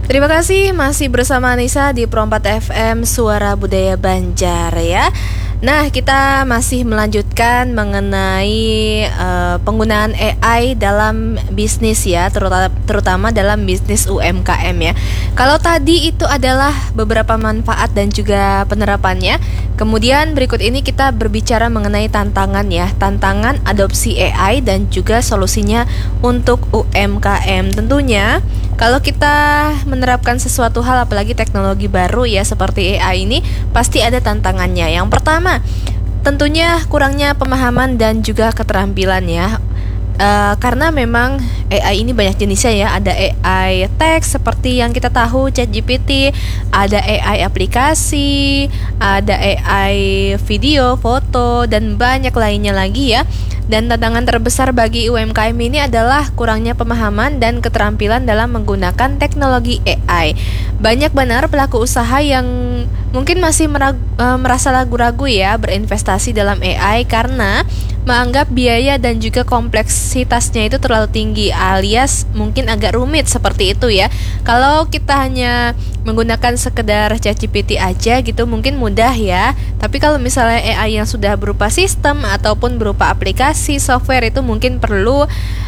Terima kasih masih bersama Anissa di Pro 4 FM Suara Budaya Banjar ya. Nah, kita masih melanjutkan mengenai penggunaan AI dalam bisnis ya, terutama dalam bisnis UMKM ya. Kalau tadi itu adalah beberapa manfaat dan juga penerapannya. Kemudian berikut ini kita berbicara mengenai tantangan ya, tantangan adopsi AI dan juga solusinya untuk UMKM. Tentunya kalau kita menerapkan sesuatu hal apalagi teknologi baru ya seperti AI ini pasti ada tantangannya. Yang pertama, tentunya kurangnya pemahaman dan juga keterampilan ya. Karena memang AI ini banyak jenisnya ya. Ada AI teks seperti yang kita tahu ChatGPT, ada AI aplikasi, ada AI video, foto, dan banyak lainnya lagi ya. Dan tantangan terbesar bagi UMKM ini adalah kurangnya pemahaman dan keterampilan dalam menggunakan teknologi AI. Banyak benar pelaku usaha yang mungkin masih merasa ragu-ragu ya berinvestasi dalam AI karena menganggap biaya dan juga kompleksitasnya itu terlalu tinggi alias mungkin agak rumit seperti itu ya. Kalau kita hanya menggunakan sekedar ChatGPT aja gitu mungkin mudah ya. Tapi kalau misalnya AI yang sudah berupa sistem ataupun berupa aplikasi software itu mungkin perlu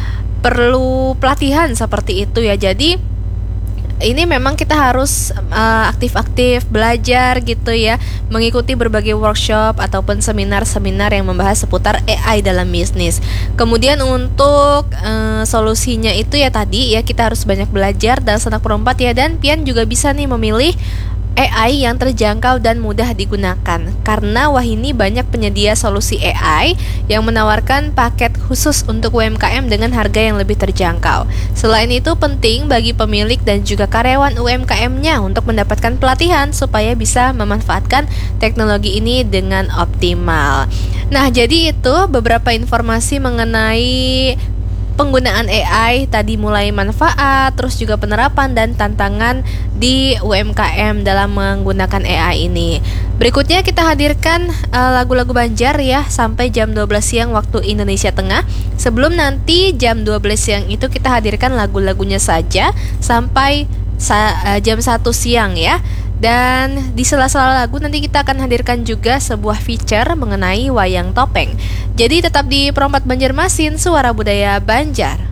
pelatihan seperti itu ya. Jadi ini memang kita harus aktif-aktif belajar gitu ya, mengikuti berbagai workshop ataupun seminar-seminar yang membahas seputar AI dalam bisnis. Kemudian untuk solusinya itu ya tadi ya kita harus banyak belajar dan Sanak Pro 4 ya, dan pian juga bisa nih memilih AI yang terjangkau dan mudah digunakan. Karena Wahini banyak penyedia solusi AI yang menawarkan paket khusus untuk UMKM dengan harga yang lebih terjangkau. Selain itu penting bagi pemilik dan juga karyawan UMKM-nya untuk mendapatkan pelatihan supaya bisa memanfaatkan teknologi ini dengan optimal. Nah, jadi itu beberapa informasi mengenai penggunaan AI tadi, mulai manfaat, terus juga penerapan dan tantangan di UMKM dalam menggunakan AI ini. Berikutnya kita hadirkan lagu-lagu Banjar ya sampai jam 12 siang waktu Indonesia Tengah. Sebelum nanti jam 12 siang itu kita hadirkan lagu-lagunya saja sampai jam 1 siang ya. Dan di sela-sela lagu nanti kita akan hadirkan juga sebuah feature mengenai wayang topeng. Jadi tetap di Pro 4 Banjarmasin, Suara Budaya Banjar.